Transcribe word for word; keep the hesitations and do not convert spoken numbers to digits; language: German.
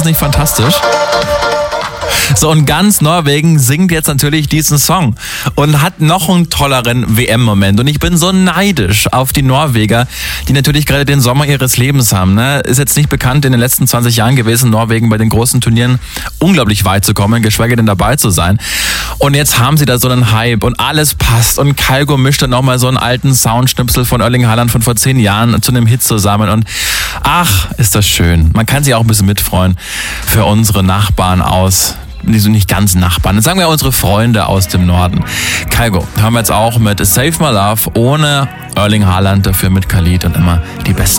nicht fantastisch? So, und ganz Norwegen singt jetzt natürlich diesen Song und hat noch einen tolleren W M-Moment. Und ich bin so neidisch auf die Norweger, die natürlich gerade den Sommer ihres Lebens haben. Ne? Ist jetzt nicht bekannt in den letzten zwanzig Jahren gewesen, Norwegen bei den großen Turnieren unglaublich weit zu kommen, geschweige denn dabei zu sein. Und jetzt haben sie da so einen Hype und alles passt. Und Kygo mischt dann nochmal so einen alten Soundschnipsel von Erling Haaland von vor zehn Jahren zu einem Hit zusammen. Und ach, ist das schön. Man kann sich auch ein bisschen mitfreuen für unsere Nachbarn aus... Die sind nicht ganz Nachbarn. Sagen wir unsere Freunde aus dem Norden. Kygo haben wir jetzt auch mit Save My Love ohne Erling Haaland, dafür mit Khalid und immer die besten.